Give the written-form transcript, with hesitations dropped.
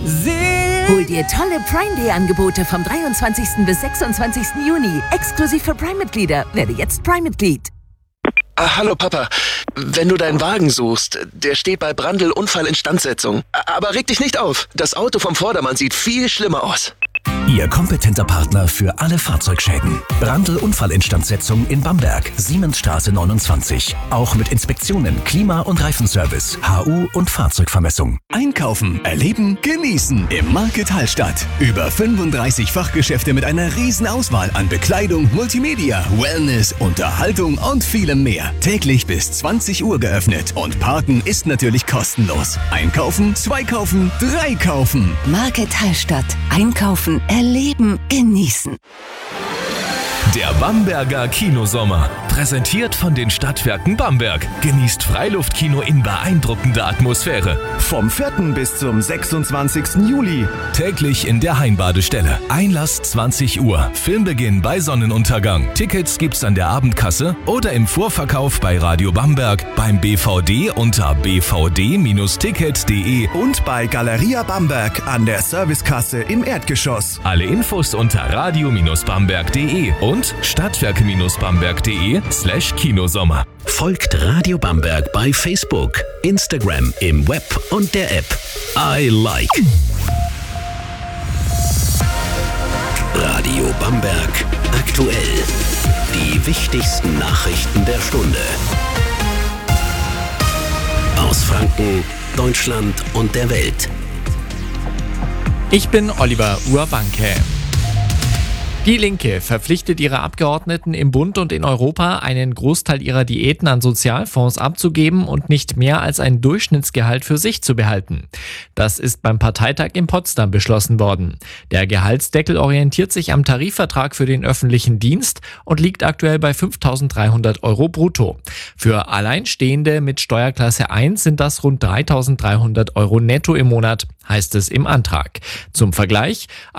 Hol dir tolle Prime Day Angebote vom 23. bis 26. Juni. Exklusiv für Prime-Mitglieder. Werde jetzt Prime-Mitglied. Hallo Papa, wenn du deinen Wagen suchst, der steht bei Brandl Unfallinstandsetzung. Aber reg dich nicht auf, das Auto vom Vordermann sieht viel schlimmer aus. Ihr kompetenter Partner für alle Fahrzeugschäden. Brandl Unfallinstandsetzung in Bamberg, Siemensstraße 29. Auch mit Inspektionen, Klima- und Reifenservice, HU und Fahrzeugvermessung. Einkaufen, erleben, genießen im Market Hallstatt. Über 35 Fachgeschäfte mit einer riesen Auswahl an Bekleidung, Multimedia, Wellness, Unterhaltung und vielem mehr. Täglich bis 20 Uhr geöffnet und Parken ist natürlich kostenlos. Einkaufen, 2 kaufen, 3 kaufen. Market Hallstatt. Einkaufen, erleben, genießen. Der Bamberger Kinosommer. Präsentiert von den Stadtwerken Bamberg. Genießt Freiluftkino in beeindruckender Atmosphäre. Vom 4. bis zum 26. Juli. Täglich in der Heimbadestelle. Einlass 20 Uhr. Filmbeginn bei Sonnenuntergang. Tickets gibt's an der Abendkasse oder im Vorverkauf bei Radio Bamberg, beim BVD unter bvd-ticket.de Und bei Galeria Bamberg an der Servicekasse im Erdgeschoss. Alle Infos unter radio-bamberg.de und stadtwerke-bamberg.de/Kinosommer. Folgt Radio Bamberg bei Facebook, Instagram, im Web und der App. I like. Radio Bamberg aktuell. Die wichtigsten Nachrichten der Stunde. Aus Franken, Deutschland und der Welt. Ich bin Oliver Urbanke. Die Linke verpflichtet ihre Abgeordneten im Bund und in Europa, einen Großteil ihrer Diäten an Sozialfonds abzugeben und nicht mehr als ein Durchschnittsgehalt für sich zu behalten. Das ist beim Parteitag in Potsdam beschlossen worden. Der Gehaltsdeckel orientiert sich am Tarifvertrag für den öffentlichen Dienst und liegt aktuell bei 5.300 € brutto. Für Alleinstehende mit Steuerklasse 1 sind das rund 3.300 € netto im Monat, heißt es im Antrag. Zum Vergleich: